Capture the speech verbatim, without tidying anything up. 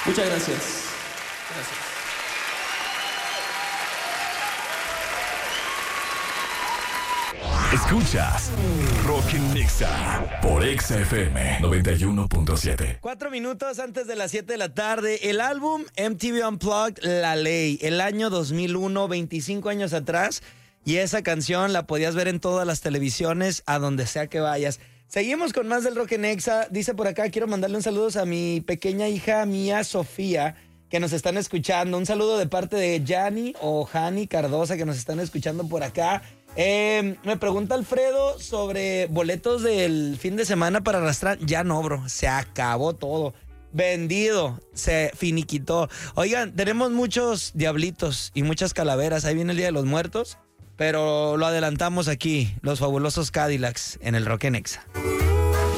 Muchas gracias. Gracias. Escuchas Rock en Nexa por Exa F M noventa y uno punto siete. Cuatro minutos antes de las siete de la tarde, el álbum M T V Unplugged, La Ley, el año dos mil uno, veinticinco años atrás, y esa canción la podías ver en todas las televisiones, a donde sea que vayas. Seguimos con más del Rock en Exa. Dice por acá, quiero mandarle un saludo a mi pequeña hija mía, Sofía, que nos están escuchando. Un saludo de parte de Yanni o Jani Cardosa, que nos están escuchando por acá. Eh, me pregunta Alfredo sobre boletos del fin de semana para arrastrar. Ya no, bro, se acabó todo. Vendido, se finiquitó. Oigan, tenemos muchos diablitos y muchas calaveras. Ahí viene el Día de los Muertos, pero lo adelantamos aquí, los fabulosos Cadillacs en el Rock en Exa.